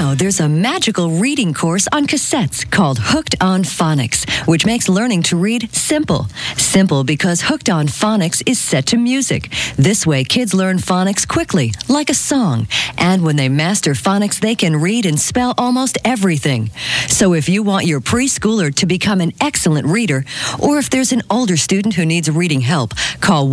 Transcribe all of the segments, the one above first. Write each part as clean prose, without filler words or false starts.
Now there's a magical reading course on cassettes called Hooked on Phonics, which makes learning to read simple. Simple because Hooked on Phonics is set to music. This way, kids learn phonics quickly, like a song. And when they master phonics, they can read and spell almost everything. So if you want your preschooler to become an excellent reader, or if there's an older student who needs reading help, call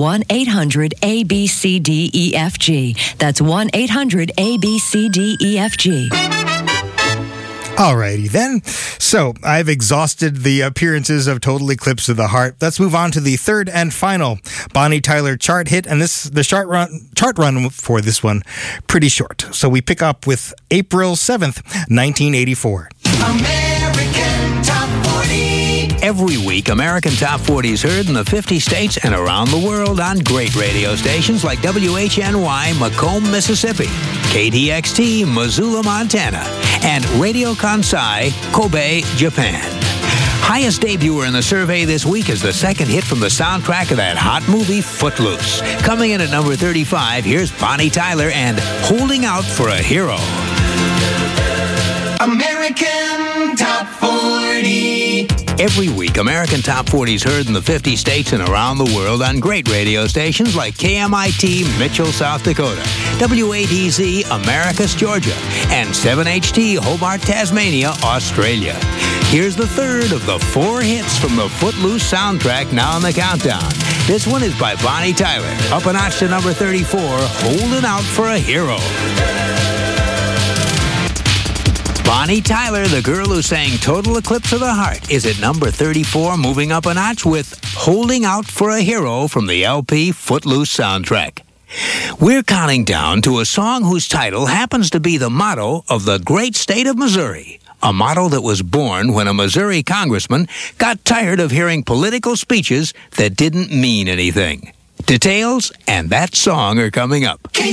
1-800-ABCDEFG. That's 1-800-ABCDEFG. Alrighty then. So I've exhausted the appearances of Total Eclipse of the Heart. Let's move on to the third and final Bonnie Tyler chart hit, and the chart run for this one pretty short. So we pick up with April 7th, 1984. American Top 40. Every week, American Top 40 is heard in the 50 states and around the world on great radio stations like WHNY, Macomb, Mississippi, KDXT, Missoula, Montana, and Radio Kansai, Kobe, Japan. Highest debuter in the survey this week is the second hit from the soundtrack of that hot movie, Footloose. Coming in at number 35, here's Bonnie Tyler and Holding Out for a Hero. American Top 40. Every week, American Top 40 is heard in the 50 states and around the world on great radio stations like KMIT, Mitchell, South Dakota, WADZ, Americus, Georgia, and 7HT, Hobart, Tasmania, Australia. Here's the third of the 4 hits from the Footloose soundtrack now on the countdown. This one is by Bonnie Tyler. Up a notch to number 34, Holding Out for a Hero. Bonnie Tyler, the girl who sang Total Eclipse of the Heart, is at number 34, moving up a notch with Holding Out for a Hero from the LP Footloose soundtrack. We're counting down to a song whose title happens to be the motto of the great state of Missouri, a motto that was born when a Missouri congressman got tired of hearing political speeches that didn't mean anything. Details and that song are coming up.